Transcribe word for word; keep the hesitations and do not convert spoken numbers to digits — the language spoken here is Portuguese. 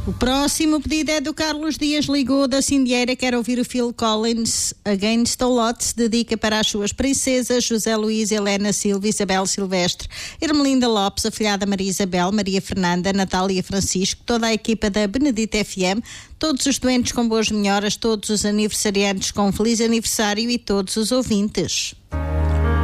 O próximo pedido é do Carlos Dias Ligou, da Cindieira, quer ouvir o Phil Collins, Against All Odds, dedica para as suas princesas, José Luís, Helena Silva, Isabel Silvestre, Ermelinda Lopes, a filhada Maria Isabel, Maria Fernanda, Natália Francisco, toda a equipa da Benedita F M, todos os doentes com boas melhoras, todos os aniversariantes com feliz aniversário e todos os ouvintes.